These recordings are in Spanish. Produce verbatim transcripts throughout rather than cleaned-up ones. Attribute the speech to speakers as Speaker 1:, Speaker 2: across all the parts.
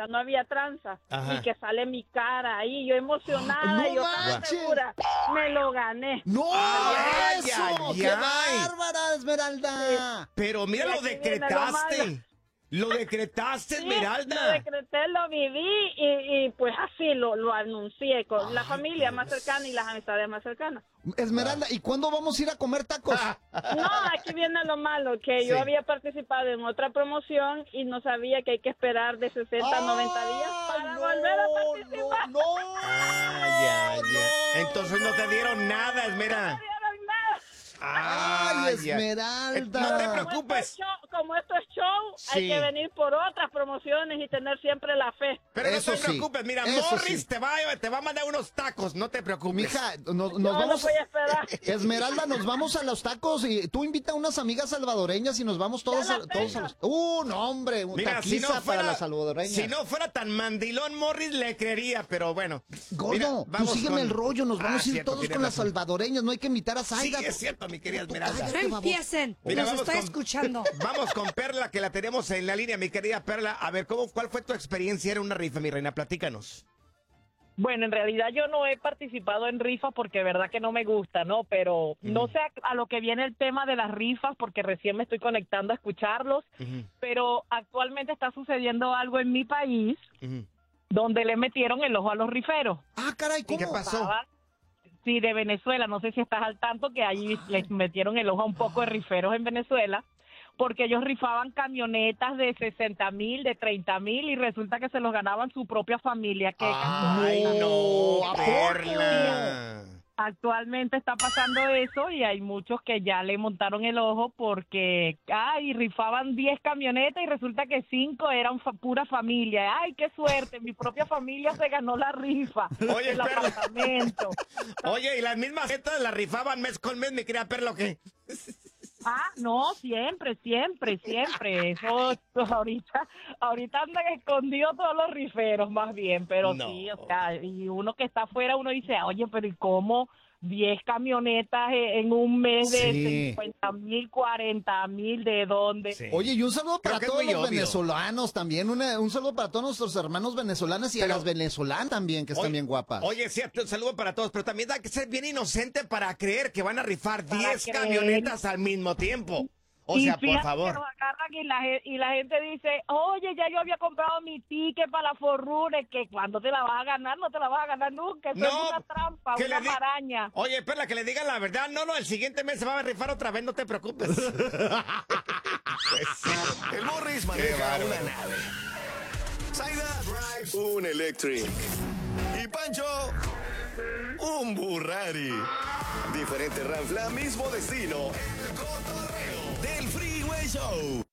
Speaker 1: tranza, no había tranza.
Speaker 2: Ajá.
Speaker 1: Y que sale mi cara ahí, yo emocionada,
Speaker 3: ¡No
Speaker 1: yo tan
Speaker 3: manches!
Speaker 1: segura. Me lo gané.
Speaker 3: ¡No!
Speaker 2: Ay,
Speaker 3: ¡Eso!
Speaker 2: ay,
Speaker 3: ¡Qué
Speaker 2: ay.
Speaker 3: bárbara, Esmeralda!
Speaker 2: Pero mira,
Speaker 1: Y
Speaker 2: lo
Speaker 1: aquí viene lo
Speaker 2: decretaste.
Speaker 1: malo.
Speaker 2: Lo decretaste,
Speaker 1: Sí,
Speaker 2: Esmeralda.
Speaker 1: lo decreté, lo viví y, y pues así lo, lo anuncié con la
Speaker 2: Ay,
Speaker 1: familia
Speaker 2: Dios.
Speaker 1: más cercana y las amistades más cercanas.
Speaker 3: Esmeralda, ¿y cuándo vamos a ir a comer tacos?
Speaker 1: No, aquí viene lo malo, que
Speaker 2: Sí.
Speaker 1: yo había participado en otra promoción y no sabía que hay que esperar de sesenta a noventa días para
Speaker 3: no,
Speaker 1: volver a participar.
Speaker 3: No, no.
Speaker 2: Ay, ay, ay. Entonces no te dieron nada, Esmeralda.
Speaker 1: No dieron nada.
Speaker 3: Ay,
Speaker 2: ay.
Speaker 3: Esmeralda.
Speaker 2: No te
Speaker 1: Como
Speaker 2: preocupes.
Speaker 1: esto es show, como esto es show,
Speaker 2: Sí.
Speaker 1: hay que venir por otras promociones y tener siempre la fe.
Speaker 2: Pero no
Speaker 3: Eso
Speaker 2: te
Speaker 3: sí,
Speaker 2: preocupes, mira,
Speaker 3: eso
Speaker 2: Morris
Speaker 3: sí.
Speaker 2: te, va, a- te va a mandar unos tacos, no te preocupes.
Speaker 3: Mija, nos, nos
Speaker 1: Yo no
Speaker 3: vamos.
Speaker 1: voy a esperar.
Speaker 3: Esmeralda, nos vamos a los tacos y tú invita a unas amigas salvadoreñas y nos vamos todos
Speaker 1: Ya
Speaker 3: a,
Speaker 1: la
Speaker 3: todos a
Speaker 1: tengo.
Speaker 3: los. Uh, no, hombre, un
Speaker 2: Mira, si
Speaker 3: taquiza
Speaker 2: no fuera,
Speaker 3: para las salvadoreñas.
Speaker 2: si no fuera tan mandilón, Morris le creería, pero bueno.
Speaker 3: Gordo,
Speaker 2: Mira,
Speaker 3: tú
Speaker 2: vamos
Speaker 3: sígueme
Speaker 2: con-
Speaker 3: el rollo, nos
Speaker 2: Ah,
Speaker 3: vamos a ir
Speaker 2: cierto,
Speaker 3: todos
Speaker 2: tienes
Speaker 3: con las
Speaker 2: razón.
Speaker 3: salvadoreñas, no hay que invitar a
Speaker 2: Sí,
Speaker 3: Zayda.
Speaker 2: es cierto, mi querida Esmeralda.
Speaker 3: cállate,
Speaker 4: No
Speaker 3: baboso.
Speaker 4: empiecen.
Speaker 2: Mira,
Speaker 4: Los
Speaker 2: vamos
Speaker 4: estoy
Speaker 2: con-
Speaker 4: escuchando.
Speaker 2: Vamos con Perla, que la tenemos en la línea, mi querida Perla. A ver, ¿cómo, ¿cuál fue tu experiencia en una rifa, mi reina? Platícanos.
Speaker 5: Bueno, en realidad yo no he participado en rifas porque de verdad que no me gusta, ¿no? Pero no sé a, a lo que viene el tema de las rifas porque recién me estoy conectando a escucharlos,
Speaker 2: Ujú,
Speaker 5: pero actualmente está sucediendo algo en mi país
Speaker 2: ujú.
Speaker 5: donde le metieron el ojo a los riferos.
Speaker 3: Ah, caray, ¿cómo?
Speaker 2: ¿Qué pasó?
Speaker 5: Estaba- Sí, de Venezuela, no sé si estás al tanto que allí les metieron el ojo a un poco de riferos en Venezuela porque ellos rifaban camionetas de sesenta mil, de treinta mil y resulta que se los ganaban su propia familia. ¡Qué
Speaker 2: Ay,
Speaker 3: No,
Speaker 2: no,
Speaker 3: ¿a poco?
Speaker 2: Perla.
Speaker 5: Actualmente está pasando eso y hay muchos que ya le montaron el ojo porque, ay, rifaban diez camionetas y resulta que cinco eran fa- pura familia. Ay, qué suerte, mi propia familia se ganó la rifa,
Speaker 2: Oye,
Speaker 5: el
Speaker 2: Perla.
Speaker 5: apartamento.
Speaker 2: Oye, ¿y las mismas jetas las rifaban mes con mes, mi querida Perla, o qué?
Speaker 5: Ah, no, siempre, siempre, siempre. Eso pues, ahorita, ahorita andan escondidos todos los riferos más bien, pero
Speaker 2: No.
Speaker 5: sí, o sea, y uno que está afuera, uno dice, oye, pero ¿y cómo diez camionetas e- en un mes de
Speaker 3: Sí.
Speaker 5: cincuenta mil, cuarenta mil, ¿de dónde?
Speaker 2: Sí.
Speaker 3: Oye, y un saludo
Speaker 2: Creo
Speaker 3: para
Speaker 2: que es
Speaker 3: todos
Speaker 2: muy
Speaker 3: los
Speaker 2: obvio.
Speaker 3: venezolanos también, una- un saludo para todos nuestros hermanos venezolanos y
Speaker 2: Pero-
Speaker 3: a las venezolanas también, que están
Speaker 2: Oye,
Speaker 3: bien guapas.
Speaker 2: Oye, cierto, un saludo para todos, pero también hay que ser bien inocente para creer que van a rifar
Speaker 5: Para
Speaker 2: diez
Speaker 5: creer.
Speaker 2: camionetas al mismo tiempo. O
Speaker 5: Y
Speaker 2: sea, por
Speaker 5: fíjate que
Speaker 2: favor.
Speaker 5: nos agarran y la, ge- y la gente dice, oye, ya yo había comprado mi ticket para la Forrune, que cuando te la vas a ganar, no te la vas a ganar nunca, eso
Speaker 2: No,
Speaker 5: es una trampa,
Speaker 2: que
Speaker 5: una
Speaker 2: le di-
Speaker 5: maraña.
Speaker 2: Oye, Perla, que le digan la verdad. No, no, el siguiente mes se va a rifar otra vez, no te preocupes. Pues sí.
Speaker 6: El Morris maneja una nave. Zaida drives un Electric. Y Pancho, un Burrari. Diferente Ranfla, mismo destino. El cotorreo del Freeway Show.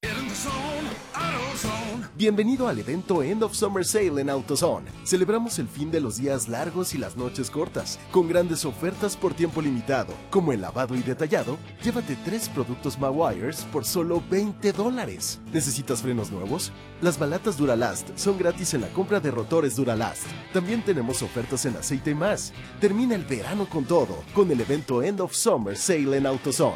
Speaker 7: Bienvenido al evento End of Summer Sale en AutoZone. Celebramos el fin de los días largos y las noches cortas, con grandes ofertas por tiempo limitado, como el lavado y detallado. Llévate tres productos Mawires por solo veinte dólares. ¿Necesitas frenos nuevos? Las balatas Duralast son gratis en la compra de rotores Duralast. También tenemos ofertas en aceite y más. Termina el verano con todo, con el evento End of Summer Sale en AutoZone.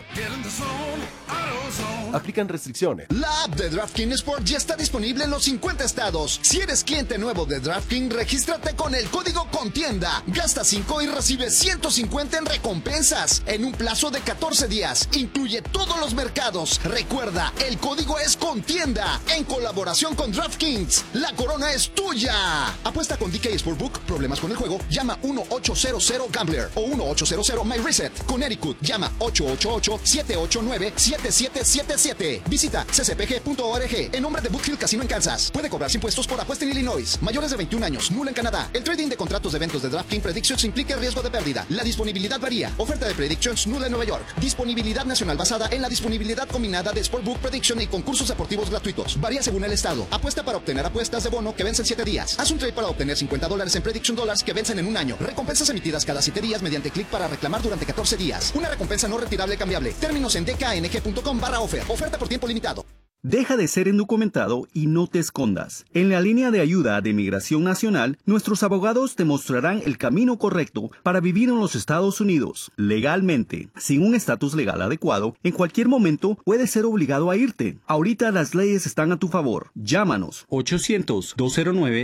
Speaker 7: Aplican restricciones.
Speaker 3: La app de DraftKings Sport ya está disponible en los cincuenta estados. Si eres cliente nuevo de DraftKings, regístrate con el código CONTIENDA. Gasta cinco y recibe ciento cincuenta en recompensas en un plazo de catorce días. Incluye todos los mercados. Recuerda, el código es CONTIENDA en colaboración con DraftKings. La corona es tuya. Apuesta con D K Sportbook. Problemas con el juego. Llama uno ocho cero cero Gambler o uno ocho cero cero My Reset. Con Ericut, llama ocho ocho ocho siete ocho nueve siete siete siete siete. Visita c c p g punto org en nombre de Bookfield Casino en Kansas. Puede cobrarse impuestos por apuesta en Illinois. Mayores de veintiún años, nula en Canadá. El trading de contratos de eventos de DraftKings Predictions implica riesgo de pérdida. La disponibilidad varía. Oferta de Predictions nula en Nueva York. Disponibilidad nacional basada en la disponibilidad combinada de Sportbook Prediction y concursos deportivos gratuitos. Varía según el estado. Apuesta para obtener apuestas de bono que vencen siete días. Haz un trade para obtener cincuenta dólares en Prediction Dollars que vencen en un año. Recompensas emitidas cada siete días mediante clic para reclamar durante catorce días. Una recompensa no retirable cambiable. Términos en d k n g punto com barra offer. Oferta por tiempo limitado.
Speaker 8: Deja de ser indocumentado y no te escondas. En la línea de ayuda de Migración Nacional, nuestros abogados te mostrarán el camino correcto para vivir en los Estados Unidos legalmente. Sin un estatus legal adecuado, en cualquier momento puedes ser obligado a irte. Ahorita las leyes están a tu favor. Llámanos ochocientos, dos cero nueve